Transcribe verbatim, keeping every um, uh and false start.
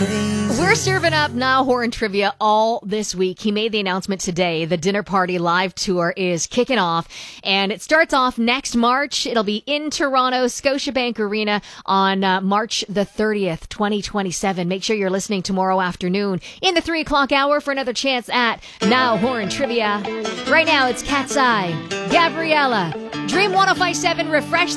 crazy. We're serving up Niall Horan trivia all this week. He made the announcement today. The Dinner Party live tour is kicking off, and it starts off next March. It'll be in Toronto, Scotiabank Arena on uh, March the thirtieth, twenty twenty-seven. Make sure you're listening tomorrow afternoon in the three o'clock hour for another chance at Niall Horan trivia. Right now, it's Cat's Eye, Gabriella, Dream one oh five point seven, Refresh